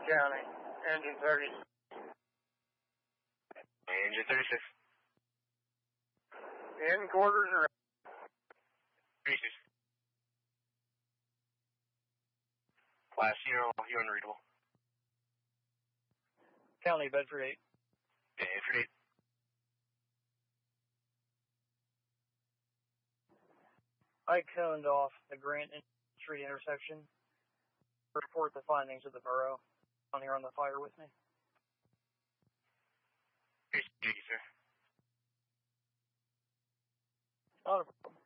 County, engine 30. Engine 36. In quarters or 36. Class, you're unreadable. County, Bedford 8. Bedford 8. I coned off the Grant Street intersection. Report the findings of the borough. On here on the fire with me. Thank you, sir. Not a problem.